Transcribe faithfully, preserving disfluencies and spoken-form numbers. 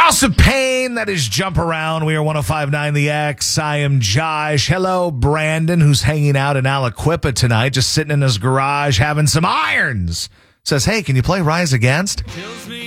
House of Pain, that is Jump Around. We are one oh five point nine The X. I am Josh. Hello, Brandon, who's hanging out in Aliquippa tonight, just sitting in his garage having some irons. Says, hey, can you play Rise Against?